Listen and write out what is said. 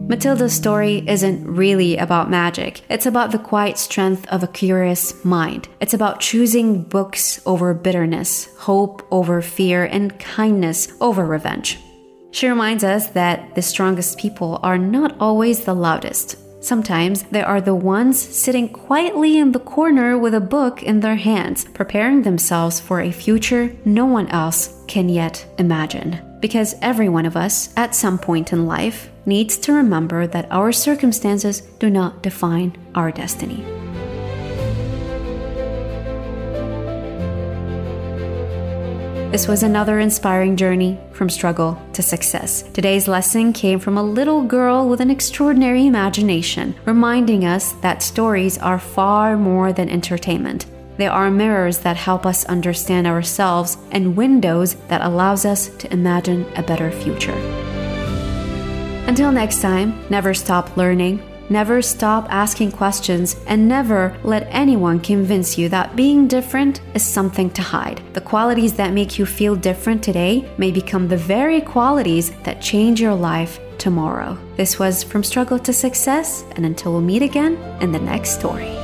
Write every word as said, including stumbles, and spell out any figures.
Matilda's story isn't really about magic. It's about the quiet strength of a curious mind. It's about choosing books over bitterness, hope over fear, and kindness over revenge. She reminds us that the strongest people are not always the loudest. Sometimes they are the ones sitting quietly in the corner with a book in their hands, preparing themselves for a future no one else can yet imagine. Because every one of us, at some point in life, needs to remember that our circumstances do not define our destiny. This was another inspiring journey from struggle to success. Today's lesson came from a little girl with an extraordinary imagination, reminding us that stories are far more than entertainment. They are mirrors that help us understand ourselves and windows that allows us to imagine a better future. Until next time, never stop learning, never stop asking questions, and never let anyone convince you that being different is something to hide. The qualities that make you feel different today may become the very qualities that change your life tomorrow. This was From Struggle to Success, and until we meet again in the next story.